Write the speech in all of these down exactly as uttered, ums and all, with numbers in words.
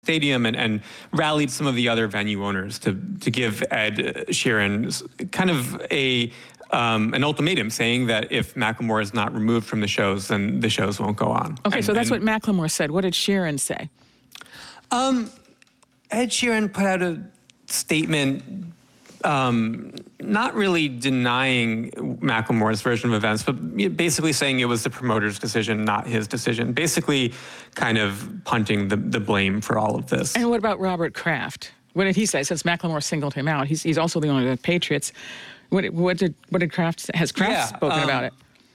Stadium and, and rallied some of the other venue owners to to give Ed Sheeran kind of a um, an ultimatum, saying that if Macklemore is not removed from the shows, then the shows won't go on. Okay, and, so that's and, what Macklemore said. What did Sheeran say? Um, Ed Sheeran put out a statement, um, not really denying Macklemore's version of events, but basically saying it was the promoter's decision, not his decision. Basically, kind of punting the, the blame for all of this. And what about Robert Kraft? What did he say? Since Macklemore singled him out, he's he's also the owner of the Patriots. What what did what did Kraft say? Has Kraft yeah, spoken um, about it?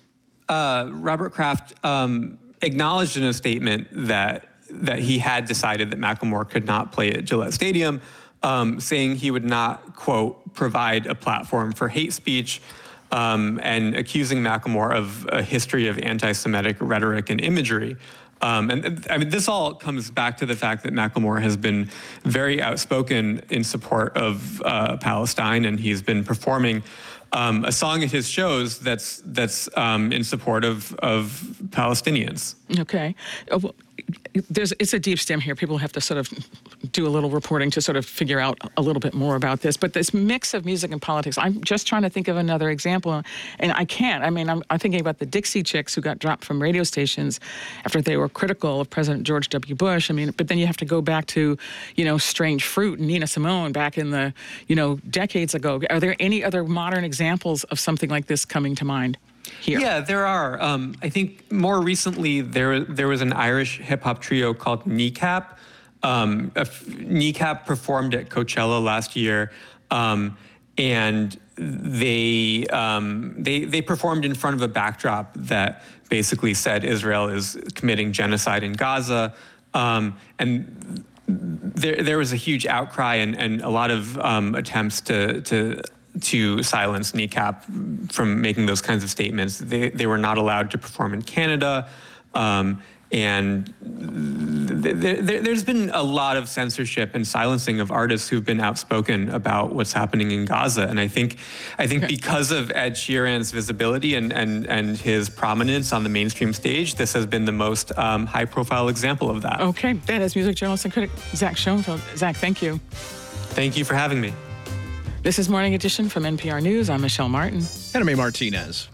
Uh, Robert Kraft um, acknowledged in a statement that that he had decided that Macklemore could not play at Gillette Stadium. Um, saying he would not, quote, provide a platform for hate speech, um, and accusing Macklemore of a history of anti-Semitic rhetoric and imagery. Um, and I mean, this all comes back to the fact that Macklemore has been very outspoken in support of uh, Palestine, and he's been performing um, a song at his shows that's that's um, in support of, of Palestinians. Okay. Uh, well, There's, it's a deep stem here. People have to sort of do a little reporting to sort of figure out a little bit more about this. But this mix of music and politics, I'm just trying to think of another example, and I can't. I mean, I'm, I'm thinking about the Dixie Chicks who got dropped from radio stations after they were critical of President George W. Bush. I mean, but then you have to go back to, you know, Strange Fruit and Nina Simone back in the, you know, decades ago. Are there any other modern examples of something like this coming to mind here? Yeah, there are. Um, I think more recently there there was an Irish hip hop trio called Kneecap. Um, Kneecap performed at Coachella last year, um, and they they they they performed in front of a backdrop that basically said Israel is committing genocide in Gaza, um, and there there was a huge outcry and, and a lot of um, attempts to to. to silence Kneecap from making those kinds of statements. They they were not allowed to perform in Canada, um, and th- th- th- there's been a lot of censorship and silencing of artists who've been outspoken about what's happening in Gaza. And I think I think because of Ed Sheeran's visibility and and and his prominence on the mainstream stage, this has been the most um, high-profile example of that. Okay, that is music journalist and critic Zach Schoenfeld. Zach, thank you. Thank you for having me. This is Morning Edition from N P R News. I'm Michelle Martin. And I'm A. Martinez.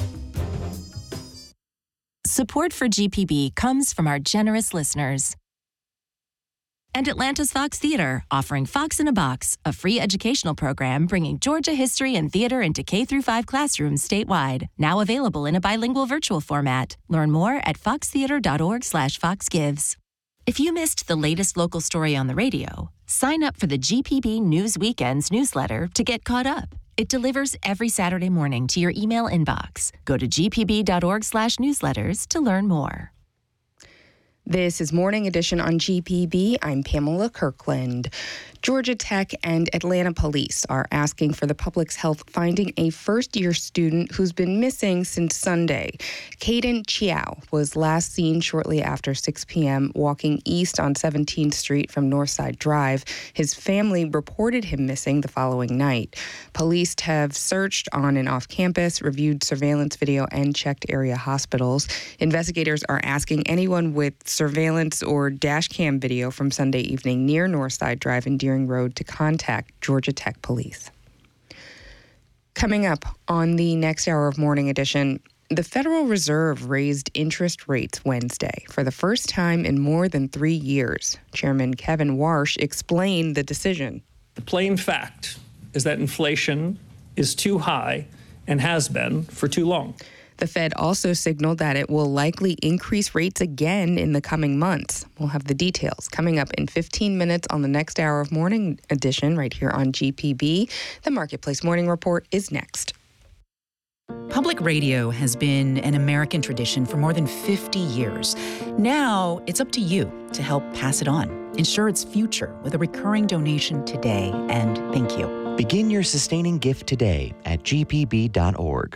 Support for G P B comes from our generous listeners. And Atlanta's Fox Theater, offering Fox in a Box, a free educational program bringing Georgia history and theater into K through five classrooms statewide. Now available in a bilingual virtual format. Learn more at foxtheater.org slash foxgives. If you missed the latest local story on the radio, sign up for the G P B News Weekends newsletter to get caught up. It delivers every Saturday morning to your email inbox. Go to gpb.org slash newsletters to learn more. This is Morning Edition on G P B. I'm Pamela Kirkland. Georgia Tech and Atlanta police are asking for the public's help finding a first-year student who's been missing since Sunday. Caden Chiao was last seen shortly after six p.m. walking east on seventeenth Street from Northside Drive. His family reported him missing the following night. Police have searched on and off campus, reviewed surveillance video, and checked area hospitals. Investigators are asking anyone with surveillance or dash cam video from Sunday evening near Northside Drive and Deering Road to contact Georgia Tech Police. Coming up on the next hour of Morning Edition, the Federal Reserve raised interest rates Wednesday for the first time in more than three years. Chairman Kevin Warsh explained the decision. The plain fact is that inflation is too high and has been for too long. The Fed also signaled that it will likely increase rates again in the coming months. We'll have the details coming up in fifteen minutes on the next hour of Morning Edition right here on G P B. The Marketplace Morning Report is next. Public radio has been an American tradition for more than fifty years. Now it's up to you to help pass it on. Ensure its future with a recurring donation today, and thank you. Begin your sustaining gift today at g p b dot org.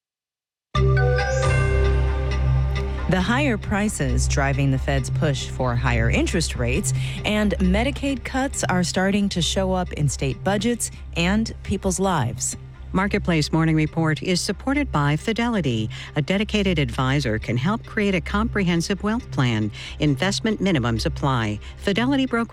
The higher prices driving the Fed's push for higher interest rates, and Medicaid cuts are starting to show up in state budgets and people's lives. Marketplace Morning Report is supported by Fidelity. A dedicated advisor can help create a comprehensive wealth plan. Investment minimums apply. Fidelity Brokerage